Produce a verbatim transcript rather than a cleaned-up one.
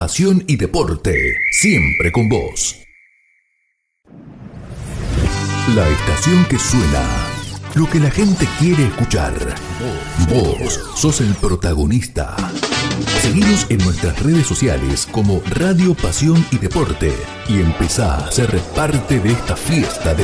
Pasión y deporte, siempre con vos. La estación que suena, lo que la gente quiere escuchar. Vos sos el protagonista. Seguinos en nuestras redes sociales como Radio Pasión y Deporte y empezá a ser parte de esta fiesta de